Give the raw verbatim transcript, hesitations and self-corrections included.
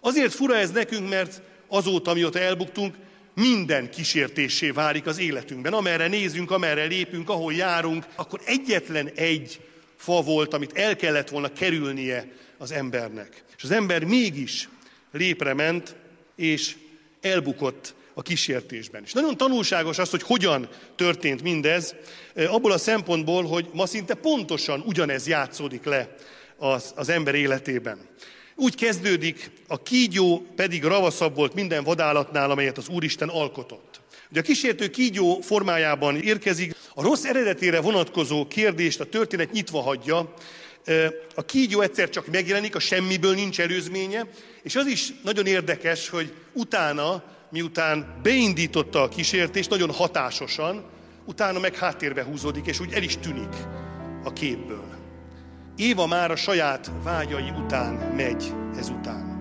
Azért fura ez nekünk, mert azóta, amióta elbuktunk, minden kísértéssé válik az életünkben. Amerre nézünk, amerre lépünk, ahol járunk, akkor egyetlen egy fa volt, amit el kellett volna kerülnie az embernek. És az ember mégis lépre ment, és elbukott a kísértésben. És nagyon tanulságos az, hogy hogyan történt mindez, abból a szempontból, hogy ma szinte pontosan ugyanez játszódik le az, az ember életében. Úgy kezdődik, a kígyó pedig ravaszabb volt minden vadállatnál, amelyet az Úristen alkotott. Ugye a kísértő kígyó formájában érkezik, a rossz eredetére vonatkozó kérdést a történet nyitva hagyja. A kígyó egyszer csak megjelenik, a semmiből nincs előzménye, és az is nagyon érdekes, hogy utána, miután beindította a kísértést, nagyon hatásosan, utána meg háttérbe húzódik, és úgy el is tűnik a képből. Éva már a saját vágyai után megy ezután.